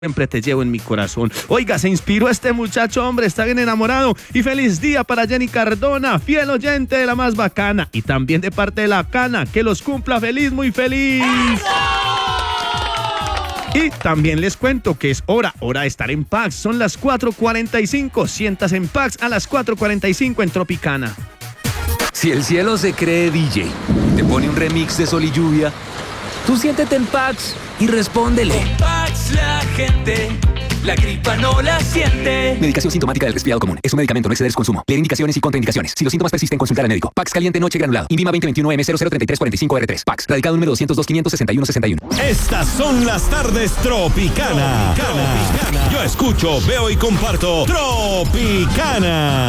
Siempre te llevo en mi corazón. Oiga, se inspiró este muchacho, hombre, está bien enamorado. Y feliz día para Jenny Cardona, fiel oyente de la más bacana. Y también de parte de la Cana, que los cumpla feliz, muy feliz. Y también les cuento que es hora de estar en Pax. Son las 4:45. Sientas en Pax a las 4:45 en Tropicana. Si el cielo se cree DJ, te pone un remix de Sol y Lluvia, tú siéntete en Pax y respóndele. Con Pax la gente, la gripa no la siente. Medicación sintomática del resfriado común. Es un medicamento, no exceder su consumo. Leer indicaciones y contraindicaciones. Si los síntomas persisten, consultar al médico. Pax caliente noche granulado. Invima 2021M003345R3. Pax. Radicado número 202-561-61. Estas son las tardes Tropicana. Yo escucho, veo y comparto Tropicana.